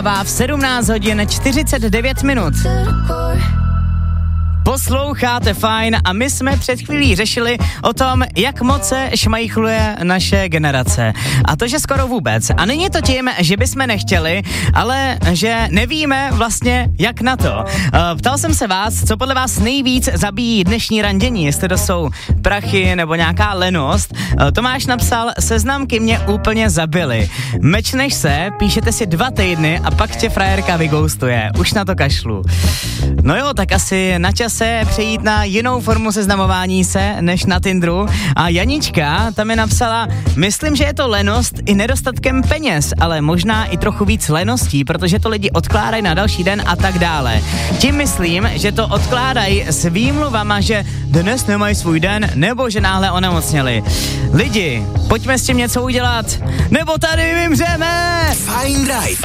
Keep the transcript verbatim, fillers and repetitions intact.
v sedmnáct hodin čtyřicet devět minut. Posloucháte Fajn a my jsme před chvílí řešili o tom, jak moc se šmajchluje naše generace. A to, že skoro vůbec. A není to tím, že bychom nechtěli, ale že nevíme vlastně, jak na to. Ptal jsem se vás, co podle vás nejvíc zabíjí dnešní randění, jestli to jsou prachy nebo nějaká lenost. Tomáš napsal, seznamky mě úplně zabily. Mečneš se, píšete si dva týdny a pak tě frajerka vygoustuje. Už na to kašlu. No jo, tak asi na čase přejít na jinou formu seznamování se, než na Tinderu. A Janička tam mi napsala, myslím, že je to lenost i nedostatkem peněz, ale možná i trochu víc leností, protože to lidi odkládají na další den a tak dále. Tím myslím, že to odkládají s výmluvama, že dnes nemají svůj den, nebo že náhle onemocněli. Lidi, pojďme s tím něco udělat, nebo tady vymřeme! Fajn Drive.